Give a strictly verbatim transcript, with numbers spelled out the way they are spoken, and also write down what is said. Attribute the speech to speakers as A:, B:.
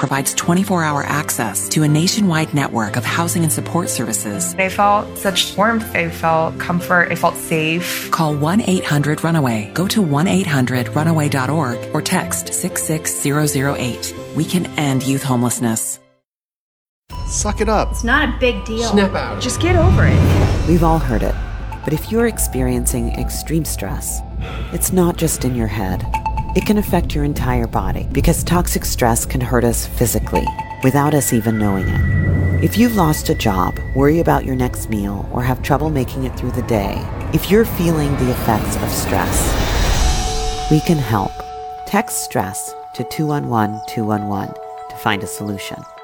A: provides twenty-four hour access to a nationwide network of housing and support services.
B: I felt such warmth. I felt comfort. I felt safe.
A: Call one eight hundred runaway. Go to one eight hundred runaway dot org or text six six zero zero eight. We can end youth homelessness.
C: Suck it up.
D: It's not a big deal.
E: Snap out.
D: Just get over it.
F: We've all heard it. But if you're experiencing extreme stress, it's not just in your head. It can affect your entire body because toxic stress can hurt us physically without us even knowing it. If you've lost a job, worry about your next meal, or have trouble making it through the day, if you're feeling the effects of stress, we can help. Text STRESS to two one one two one one to find a solution.